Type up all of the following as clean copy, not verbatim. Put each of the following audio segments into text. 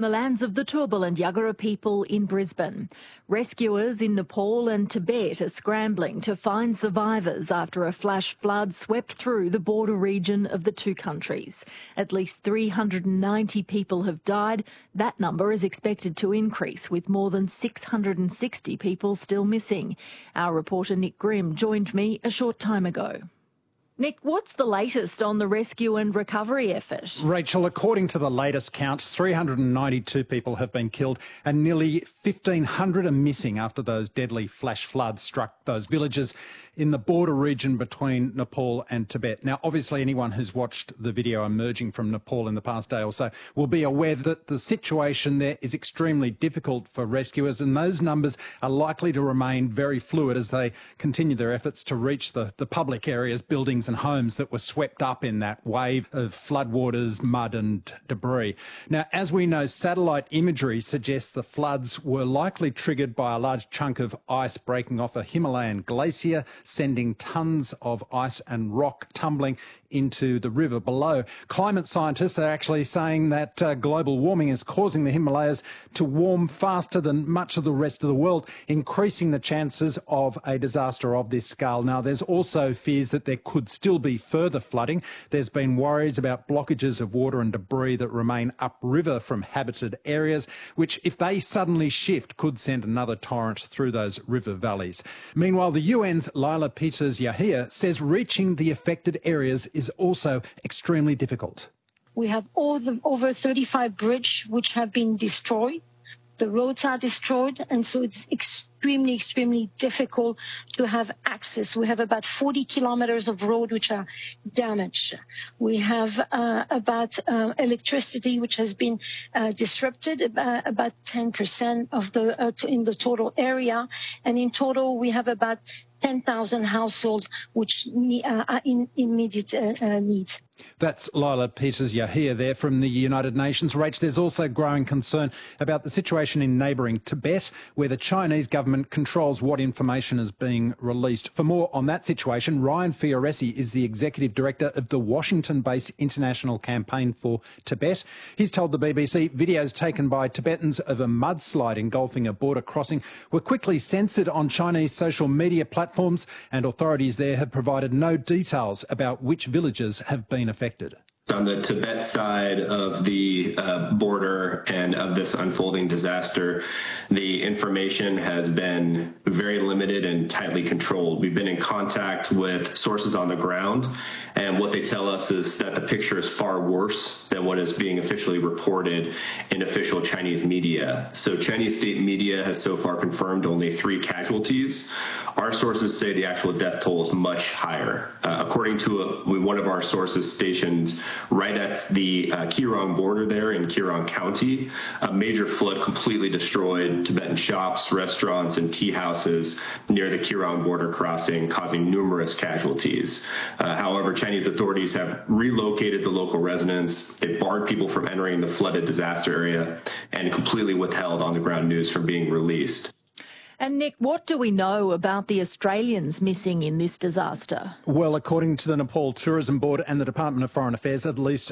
the lands of the Turrbal and Yagara people in Brisbane. Rescuers in Nepal and Tibet are scrambling to find survivors after a flash flood swept through the border region of the two countries. At least 390 people have died. That number is expected to increase, with more than 660 people still missing. Our reporter Nick Grimm joined me a short time ago. Nick, what's the latest on the rescue and recovery effort? Rachel, according to the latest count, 392 people have been killed and nearly 1,500 are missing after those deadly flash floods struck those villages in the border region between Nepal and Tibet. Now, obviously, anyone who's watched the video emerging from Nepal in the past day or so will be aware that the situation there is extremely difficult for rescuers, and those numbers are likely to remain very fluid as they continue their efforts to reach the public areas, buildings and homes that were swept up in that wave of floodwaters, mud and debris. Now, as we know, satellite imagery suggests the floods were likely triggered by a large chunk of ice breaking off a Himalayan glacier, sending tons of ice and rock tumbling into the river below. Climate scientists are actually saying that global warming is causing the Himalayas to warm faster than much of the rest of the world, increasing the chances of a disaster of this scale. Now, there's also fears that there could still be further flooding. There's been worries about blockages of water and debris that remain upriver from habited areas, which, if they suddenly shift, could send another torrent through those river valleys. Meanwhile, the UN's Laila Peters-Yahia says reaching the affected areas is also extremely difficult. We have over 35 bridges which have been destroyed. The roads are destroyed, and so it's extremely difficult to have access. We have about 40 kilometers of road which are damaged. We have about electricity which has been disrupted, about 10% of in the total area, and in total we have about 10,000 households which are in immediate need. That's Laila Peters-Yahia there from the United Nations. Rach, there's also growing concern about the situation in neighbouring Tibet, where the Chinese government controls what information is being released. For more on that situation, Ryan Fioresci is the Executive Director of the Washington-based International Campaign for Tibet. He's told the BBC videos taken by Tibetans of a mudslide engulfing a border crossing were quickly censored on Chinese social media platforms, and authorities there have provided no details about which villages have been affected. On the Tibet side of the border and of this unfolding disaster, the information has been very limited and tightly controlled. We've been in contact with sources on the ground, and what they tell us is that the picture is far worse than what is being officially reported in official Chinese media. So Chinese state media has so far confirmed only 3 casualties. Our sources say the actual death toll is much higher. According to one of our sources stationed right at the Kirong border there in Kirong County, a major flood completely destroyed Tibetan shops, restaurants, and tea houses near the Kirong border crossing, causing numerous casualties. However, Chinese authorities have relocated the local residents. They barred people from entering the flooded disaster area and completely withheld on-the-ground news from being released. And Nick, what do we know about the Australians missing in this disaster? Well, according to the Nepal Tourism Board and the Department of Foreign Affairs, at least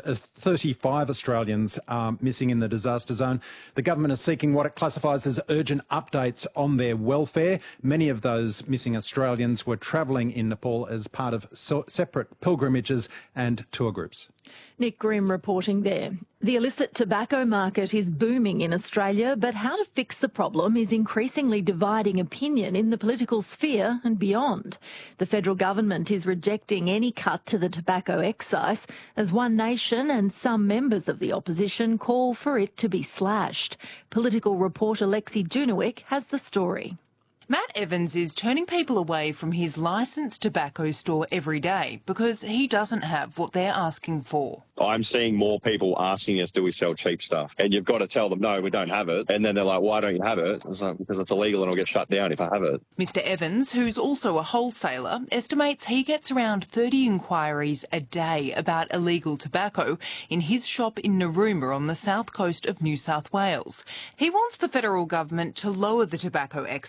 35 Australians are missing in the disaster zone. The government is seeking what it classifies as urgent updates on their welfare. Many of those missing Australians were travelling in Nepal as part of separate pilgrimages and tour groups. Nick Grimm reporting there. The illicit tobacco market is booming in Australia, but how to fix the problem is increasingly dividing opinion in the political sphere and beyond. The federal government is rejecting any cut to the tobacco excise, as One Nation and some members of the opposition call for it to be slashed. Political reporter Lexi Junowick has the story. Matt Evans is turning people away from his licensed tobacco store every day because he doesn't have what they're asking for. I'm seeing more people asking us, do we sell cheap stuff? And you've got to tell them, no, we don't have it. And then they're like, why don't you have it? It's like, because it's illegal and I'll get shut down if I have it. Mr Evans, who's also a wholesaler, estimates he gets around 30 inquiries a day about illegal tobacco in his shop in Narooma on the south coast of New South Wales. He wants the federal government to lower the tobacco excise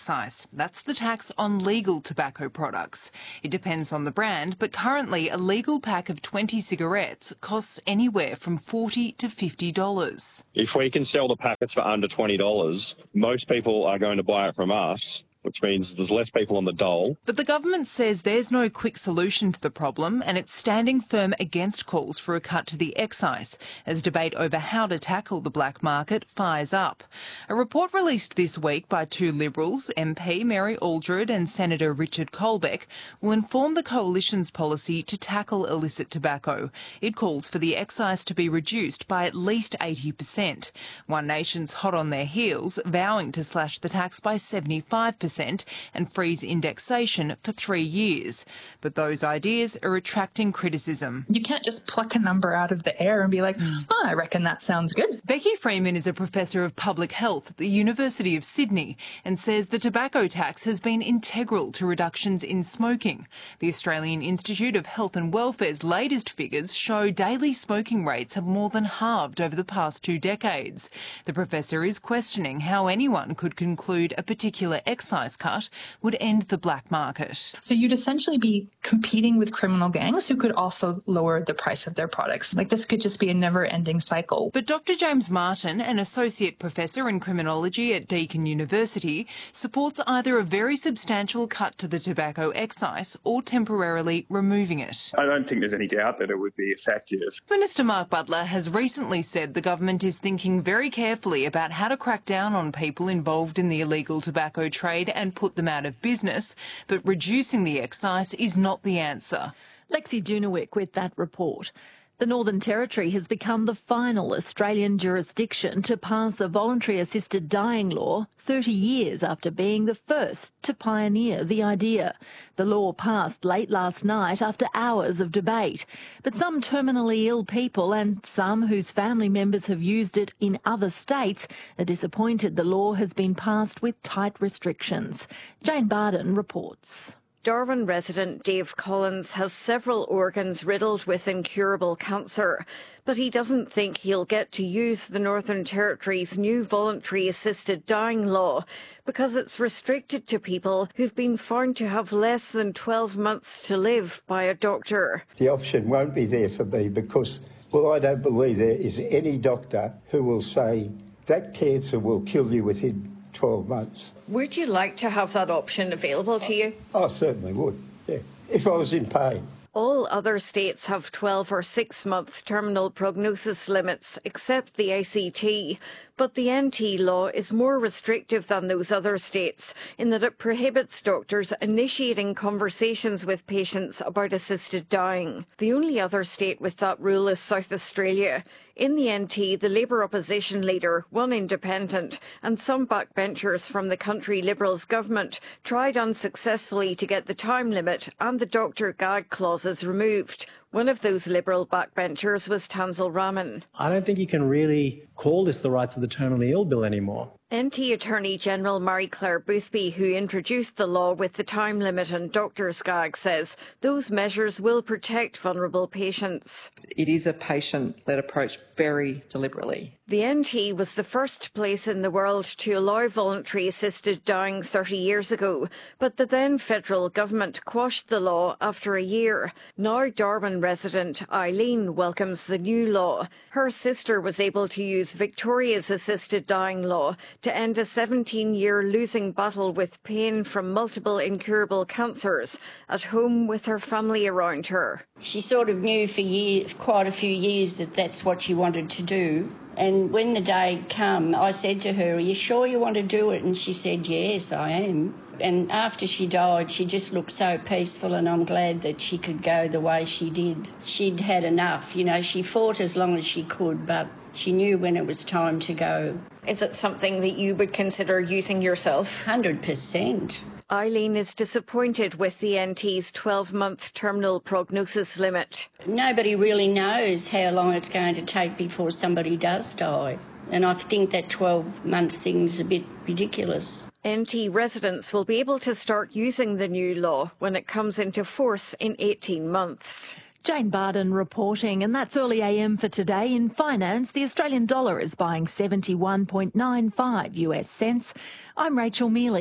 That's the tax on legal tobacco products. It depends on the brand, but currently a legal pack of 20 cigarettes costs anywhere from $40 to $50. If we can sell the packets for under $20, most people are going to buy it from us, which means there's less people on the dole. But the government says there's no quick solution to the problem, and it's standing firm against calls for a cut to the excise as debate over how to tackle the black market fires up. A report released this week by two Liberals, MP Mary Aldred and Senator Richard Colbeck, will inform the Coalition's policy to tackle illicit tobacco. It calls for the excise to be reduced by at least 80%. One Nation's hot on their heels, vowing to slash the tax by 75%. And freeze indexation for 3 years. But those ideas are attracting criticism. You can't just pluck a number out of the air and be like, oh, I reckon that sounds good. Becky Freeman is a professor of public health at the University of Sydney and says the tobacco tax has been integral to reductions in smoking. The Australian Institute of Health and Welfare's latest figures show daily smoking rates have more than halved over the past 2 decades. The professor is questioning how anyone could conclude a particular excise cut would end the black market. So you'd essentially be competing with criminal gangs who could also lower the price of their products. Like, this could just be a never-ending cycle. But Dr. James Martin, an associate professor in criminology at Deakin University, supports either a very substantial cut to the tobacco excise or temporarily removing it. I don't think there's any doubt that it would be effective. Minister Mark Butler has recently said the government is thinking very carefully about how to crack down on people involved in the illegal tobacco trade and put them out of business, but reducing the excise is not the answer. Lexi Junowick with that report. The Northern Territory has become the final Australian jurisdiction to pass a voluntary assisted dying law 30 years after being the first to pioneer the idea. The law passed late last night after hours of debate, but some terminally ill people and some whose family members have used it in other states are disappointed the law has been passed with tight restrictions. Jane Barden reports. Darwin resident Dave Collins has several organs riddled with incurable cancer, but he doesn't think he'll get to use the Northern Territory's new voluntary assisted dying law because it's restricted to people who've been found to have less than 12 months to live by a doctor. The option won't be there for me because, well, I don't believe there is any doctor who will say that cancer will kill you within 12 months. Would you like to have that option available to you? I certainly would, yeah, if I was in pain. All other states have 12 or 6-month terminal prognosis limits, except the ACT. But the NT law is more restrictive than those other states in that it prohibits doctors initiating conversations with patients about assisted dying. The only other state with that rule is South Australia. In the NT, the Labour opposition leader, one independent, and some backbenchers from the country Liberals government tried unsuccessfully to get the time limit and the doctor gag clauses removed. One of those Liberal backbenchers was Tanzil Rahman. I don't think you can really call this the Rights of the Terminally Ill Bill anymore. NT Attorney General Marie-Claire Boothby, who introduced the law with the time limit and doctor's gag, says those measures will protect vulnerable patients. It is a patient-led approach very deliberately. The NT was the first place in the world to allow voluntary assisted dying 30 years ago, but the then federal government quashed the law after a year. Now Darwin resident Eileen welcomes the new law. Her sister was able to use Victoria's assisted dying law to end a 17-year losing battle with pain from multiple incurable cancers at home with her family around her. She sort of knew for quite a few years that that's what she wanted to do. And when the day came, I said to her, "Are you sure you want to do it?" And she said, "Yes, I am." And after she died, she just looked so peaceful, and I'm glad that she could go the way she did. She'd had enough. You know, she fought as long as she could, but she knew when it was time to go. Is it something that you would consider using yourself? 100%. Eileen is disappointed with the NT's 12-month terminal prognosis limit. Nobody really knows how long it's going to take before somebody does die. And I think that 12-month thing is a bit ridiculous. NT residents will be able to start using the new law when it comes into force in 18 months. Jane Barden reporting, and that's Early AM for today. In finance, the Australian dollar is buying 71.95 US cents. I'm Rachel Mealy.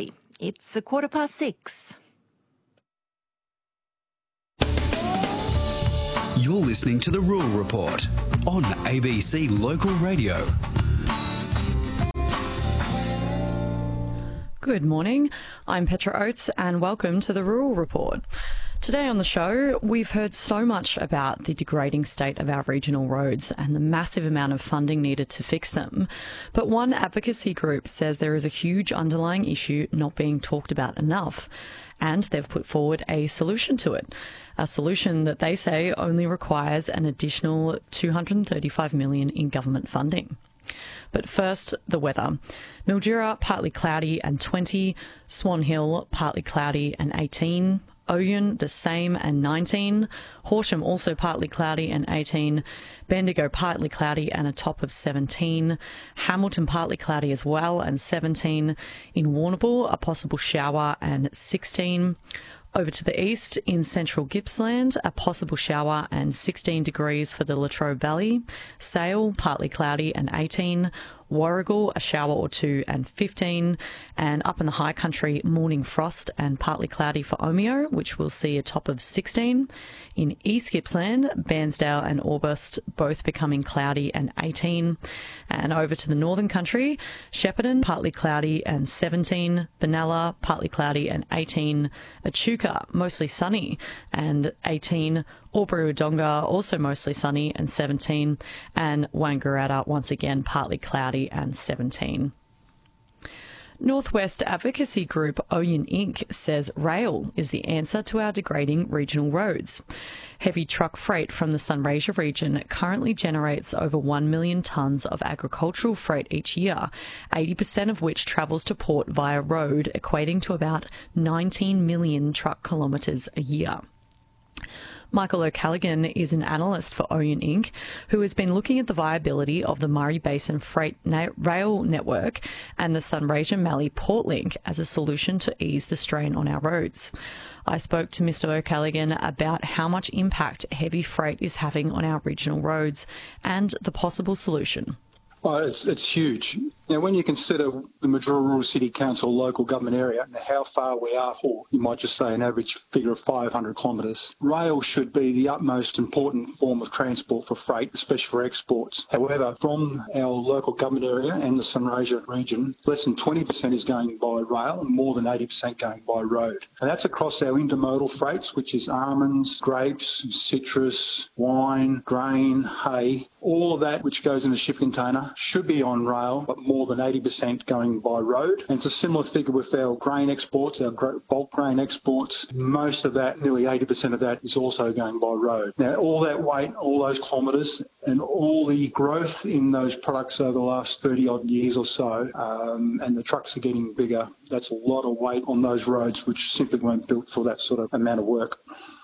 It's 6:15. You're listening to The Rural Report on ABC Local Radio. Good morning, I'm Petra Oates and welcome to The Rural Report. Today on the show, we've heard so much about the degrading state of our regional roads and the massive amount of funding needed to fix them. But one advocacy group says there is a huge underlying issue not being talked about enough, and they've put forward a solution to it. A solution that they say only requires an additional $235 million in government funding. But first, the weather. Mildura, partly cloudy and 20. Swan Hill, partly cloudy and 18. Oyun, the same and 19. Horsham, also partly cloudy and 18. Bendigo, partly cloudy and a top of 17. Hamilton, partly cloudy as well and 17. In Warrnambool, a possible shower and 16. Over to the east, in central Gippsland, a possible shower and 16 degrees for the Latrobe Valley. Sale, partly cloudy and 18. Warragul, a shower or two and 15. And up in the high country, morning frost and partly cloudy for Omeo, which will see a top of 16. In East Gippsland, Bairnsdale and Orbost both becoming cloudy and 18. And over to the northern country, Shepparton, partly cloudy and 17. Benalla, partly cloudy and 18. Echuca, mostly sunny and 18. Albury-Wodonga, also mostly sunny and 17. And Wangaratta, once again, partly cloudy and 17. Northwest advocacy group Oyun Inc. says rail is the answer to our degrading regional roads. Heavy truck freight from the Sunraysia region currently generates over 1 million tonnes of agricultural freight each year, 80% of which travels to port via road, equating to about 19 million truck kilometres a year. Michael O'Callaghan is an analyst for Oyun Inc., who has been looking at the viability of the Murray Basin Freight Rail Network and the Sunraysia Mallee Port Link as a solution to ease the strain on our roads. I spoke to Mr O'Callaghan about how much impact heavy freight is having on our regional roads and the possible solution. Oh, it's huge. Now, when you consider the Mildura Rural City Council local government area and how far we are, or you might just say an average figure of 500 kilometres, rail should be the utmost important form of transport for freight, especially for exports. However, from our local government area and the Sunraysia region, less than 20% is going by rail and more than 80% going by road. And that's across our intermodal freights, which is almonds, grapes, citrus, wine, grain, hay. All of that which goes in a shipping container should be on rail, but more than 80% going by road. And it's a similar figure with our grain exports, our bulk grain exports. Most of that, nearly 80% of that, is also going by road. Now, all that weight, all those kilometres, and all the growth in those products over the last 30-odd years or so, and the trucks are getting bigger, that's a lot of weight on those roads, which simply weren't built for that sort of amount of work.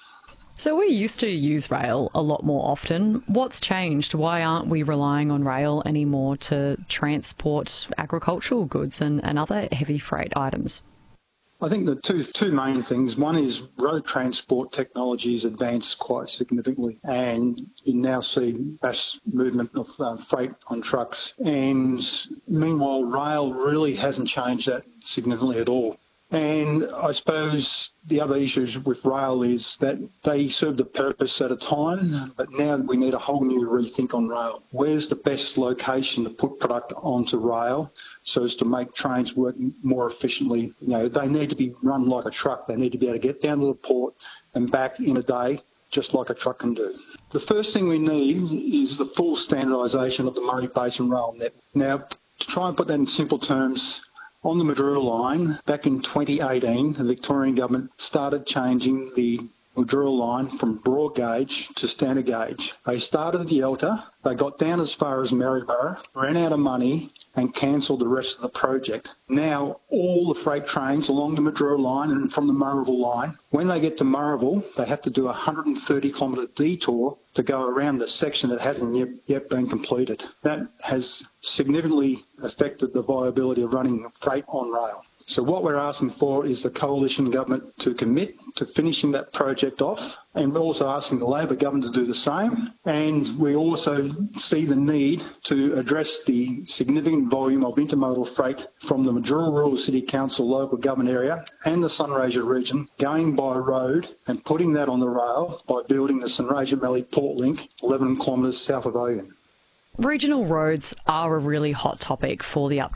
So we used to use rail a lot more often. What's changed? Why aren't we relying on rail anymore to transport agricultural goods and other heavy freight items? I think the two main things. One is road transport technology has advanced quite significantly, and you now see mass movement of freight on trucks. And meanwhile, rail really hasn't changed that significantly at all. And I suppose the other issues with rail is that they served a purpose at a time, but now we need a whole new rethink on rail. Where's the best location to put product onto rail so as to make trains work more efficiently? You know, they need to be run like a truck. They need to be able to get down to the port and back in a day, just like a truck can do. The first thing we need is the full standardisation of the Murray Basin Rail Network. Now, to try and put that in simple terms, on the Mildura line, back in 2018, the Victorian government started changing the Mildura line from broad gauge to standard gauge. They started at the Elter, they got down as far as Maryborough, ran out of money and cancelled the rest of the project. Now all the freight trains along the Mildura line and from the Murrayville line, when they get to Murrayville, they have to do a 130-kilometre detour to go around the section that hasn't yet been completed. That has significantly affected the viability of running freight on rail. So what we're asking for is the coalition government to commit to finishing that project off, and we're also asking the Labor government to do the same. And we also see the need to address the significant volume of intermodal freight from the Majuro Rural City Council local government area and the Sunraysia region going by road and putting that on the rail by building the Sunraysia Mallee Port Link 11 kilometres south of Ogun. Regional roads are a really hot topic for the upcoming